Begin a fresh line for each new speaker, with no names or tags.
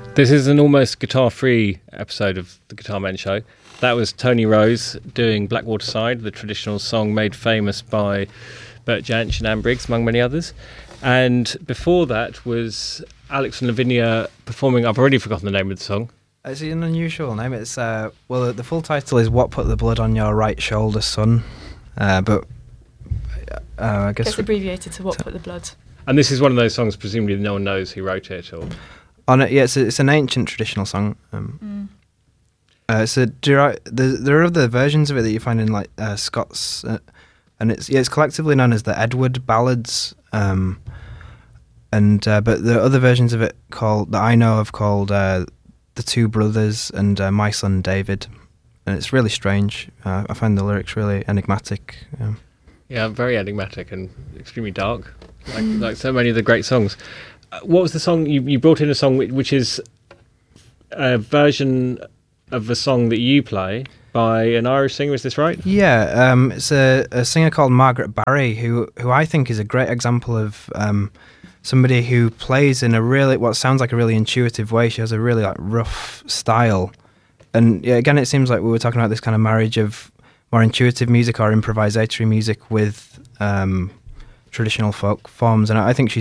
This is an almost guitar-free episode of the Guitar Men Show. That was Tony Rose doing Blackwater Side, the traditional song made famous by Bert Jansch and Anne Briggs, among many others. And before that was Alex and Lavinia performing, I've already forgotten the name of the song.
It's an unusual name. It's the full title is "What Put the Blood on Your Right Shoulder, Son," but I guess
it's abbreviated to "What Put the Blood."
And this is one of those songs, presumably no one knows who wrote it, or
it's an ancient traditional song. There are other versions of it that you find in like Scots, and it's collectively known as the Edward Ballads. But the other versions of it called The Two Brothers and My Son David, and it's really strange. I find the lyrics really enigmatic.
Yeah, very enigmatic and extremely dark, like so many of the great songs. What was the song you brought in? A song which is a version of a song that you play by an Irish singer. Is this right?
Yeah, it's a singer called Margaret Barry, who I think is a great example of somebody who plays in what sounds like a really intuitive way. She has a really like rough style, and yeah, again, it seems like we were talking about this kind of marriage of more intuitive music or improvisatory music with traditional folk forms, and I think she's